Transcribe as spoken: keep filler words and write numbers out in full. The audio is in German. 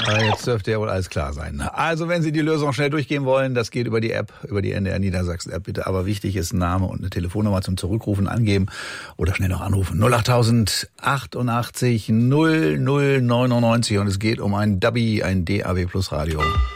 Aber jetzt dürfte ja wohl alles klar sein. Also wenn Sie die Lösung schnell durchgehen wollen, das geht über die App, über die N D R Niedersachsen App bitte. Aber wichtig ist Name und eine Telefonnummer zum Zurückrufen angeben oder schnell noch anrufen. null achttausend achtundachtzig null null neunundneunzig und es geht um ein D A B I, ein D A B Plus Radio.